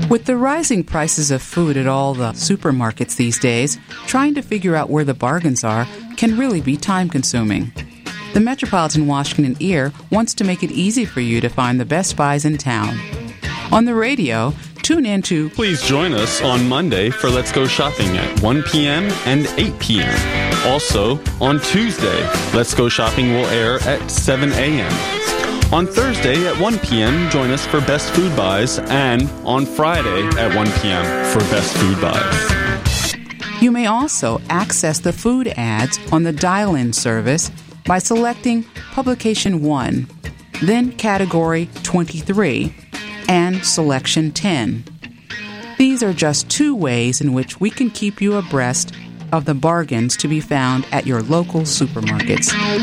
With the rising prices of food at all the supermarkets these days, trying to figure out where the bargains are can really be time-consuming. The Metropolitan Washington Ear wants to make it easy for you to find the best buys in town. On the radio, tune in to Please join us on Monday for Let's Go Shopping at 1 p.m. and 8 p.m. Also, on Tuesday, Let's Go Shopping will air at 7 a.m. On Thursday at 1 p.m., join us for Best Food Buys, and on Friday at 1 p.m. for Best Food Buys. You may also access the food ads on the dial-in service by selecting Publication 1, then Category 23, and Selection 10. These are just 2 ways in which we can keep you abreast of the bargains to be found at your local supermarkets.